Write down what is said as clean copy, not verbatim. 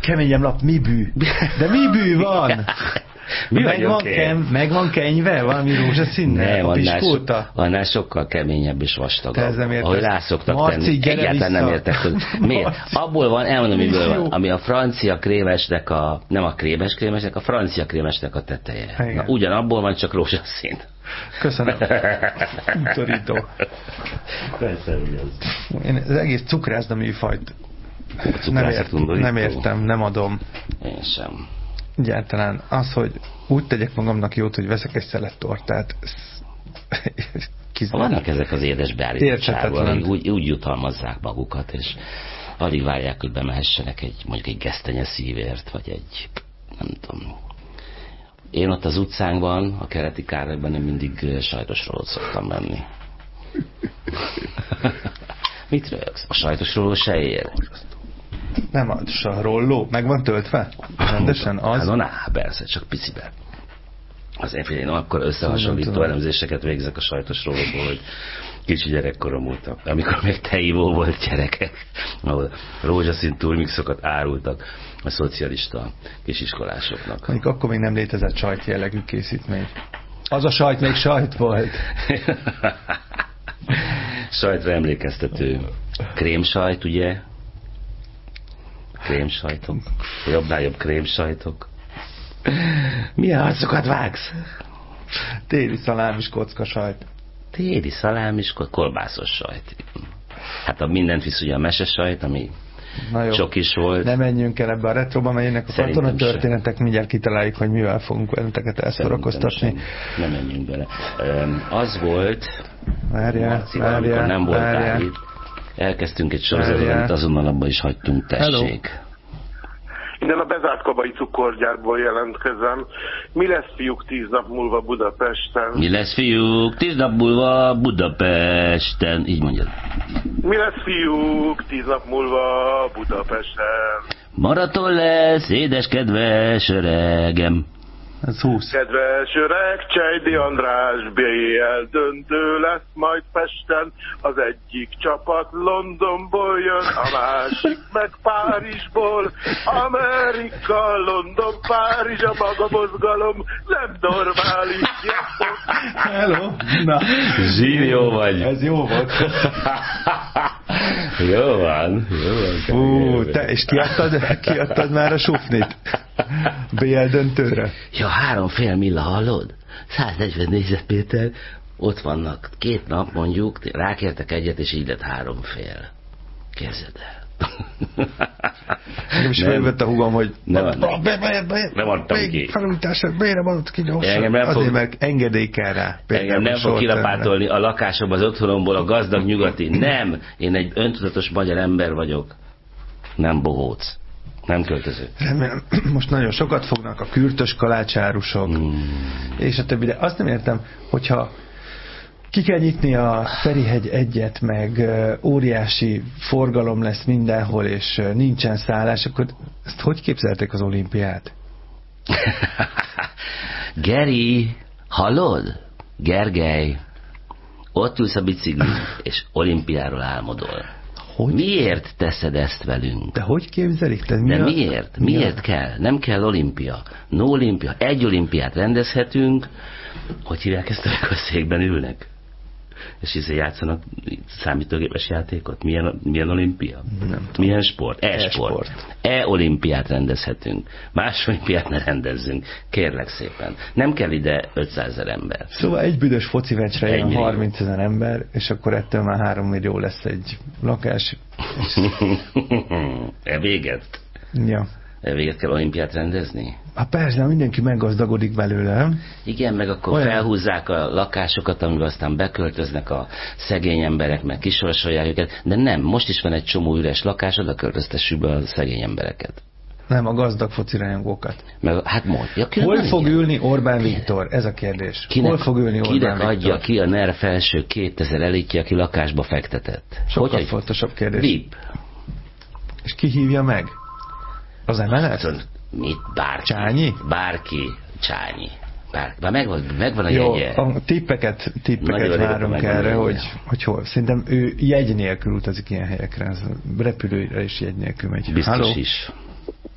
keményebb lap, mi bű? De mi bű van? Meg van kenyve? Valami rózsaszínnel? A piskóta? Annál sokkal keményebb és vastagabb. Ahogy rászoktak Marci, tenni. Egyáltalán nem értek, hogy miért. Marci. Abból van, elmondom, miből van. Ami a francia krémesnek nem a krémesnek, a francia krémesnek a teteje. Na, ugyanabból van, csak rózsaszín. Köszönöm. Utorító. Persze, én az egész cukrászda műfajt nem értem, nem adom. Én sem. Egyáltalán az, hogy úgy tegyek magamnak jót, hogy veszek egy szelet tortát. Vannak ezek az édes beállítottságok, úgy jutalmazzák magukat, és alig várják, hogy bemehessenek mondjuk egy gesztenye szívért, vagy egy, nem tudom. Én ott az utcánkban, a Keleti Károlyban nem mindig sajtos rólót szoktam menni. Mit rögsz? A sajtos róló se ér? Nem, a rolló meg van töltve? Rendesen az? Hát, persze, csak piciben. Én akkor összehasonlító elemzéseket végzek a sajtos rólóból, hogy kicsi gyerekkorom óta, amikor még teivó volt gyerekek, ahol rózsaszín turmixokat árultak a szocialista kisiskolásoknak. Mondjuk akkor még nem létezett sajt jellegű készítmény. Az a sajt még sajt volt. Sajtra emlékeztető. Krémsajt, ugye? Krémsajtok. Jobbnál jobb krémsajtok. Milyen arcokat vágsz? Téli szalámis kocka sajt. Téli szalámis kolbászos sajt. Hát a mindent visz ugye a mesesajt, ami sok is volt. Ne menjünk el ebbe a retroba, mert ennek a katonatörténetek mindjárt kitaláljuk, hogy mivel fogunk benneteket elszorakoztatni. Nem menjünk bele. Az volt, Várjál, amikor nem voltál itt, elkezdtünk egy sorozatot, amit azonnal abban is hagytunk, tessék. Hello. Innen a bezártkabai cukorgyárból jelentkezem. Mi lesz, fiúk, 10 nap múlva Budapesten? Mi lesz, fiúk, 10 nap múlva Budapesten? Így mondjad. Mi lesz, fiúk, 10 nap múlva Budapesten? Maraton lesz, édes kedves öregem. Ez 20. Kedves öreg, Csejdi András, BL döntő lesz majd Pesten. Az egyik csapat Londonból jön, a másik meg Párizsból. Amerika, London, Párizs, a maga mozgalom nem normális. Hello! Na. Zsír, jó vagy. Ez jó volt. Jó van. Te, és kiadtad már a sufnit? BL döntőre? Ja, 3,5 milla, hallod? 140 négyzetméter, ott vannak 2 nap mondjuk, rákértek egyet, és így lett 3,5. Képzeld el. Engem is felvett a hugom, hogy nem adtam ki. Felújításra, miért nem adott ki gyorsan? Azért, mert engedély kell rá. Engem nem fog kilapátolni a lakásom az otthonomból a gazdag nyugati. Nem, én egy öntudatos magyar ember vagyok. Nem bohóc. Nem költöző. Remélem, most nagyon sokat fognak a kürtös kalácsárusok, és a többi, de azt nem értem, hogyha ki kell nyitni a Ferihegy egyet, meg óriási forgalom lesz mindenhol, és nincsen szállás, akkor ezt hogy képzelték az olimpiát? Geri, hallod? Gergely, ott ülsz a biciklin, és olimpiáról álmodol. Hogy? Miért teszed ezt velünk? De hogy képzelik? De miért? Miért kell? Nem kell olimpia. No olimpia. Egy olimpiát rendezhetünk. Hogy hívják ezt, amikor székben ülnek? És játszanak számítógépes játékot? Milyen olimpia? Milyen sport? E-sport. E-olimpiát rendezhetünk. Más olimpiát ne rendezzünk. Kérlek szépen. Nem kell ide 500 000 ember. Szóval egy büdös foci meccsre jön 30 000 ember, és akkor ettől már 3 millió lesz egy lakás. Véget? Ja. Véget kell olimpiát rendezni? Hát persze, mindenki meggazdagodik belőle. Igen, meg akkor felhúzzák a lakásokat, amiben aztán beköltöznek a szegény emberek, meg kisorsolják őket, de nem, most is van egy csomó üres lakás, oda költöztessük be a szegény embereket. Nem, a gazdag foci rajongókat. Hát mondja. Hol fog ülni Orbán Viktor? Ez a kérdés. Hol fog ülni Orbán Viktor? Kinek adja ki a NER felső 2000 elitje, aki lakásba fektetett? Sokkal fontosabb kérdés. VIP. És ki hívja meg? Az emelet? Mit? Bárki. Csányi? Bárki. Csányi. Már megvan a jó, jegye. A tippeket várunk erre, hogy hol. Szerintem ő jegy nélkül utazik ilyen helyekre. Repülőre is jegy nélkül megy. Biztos is.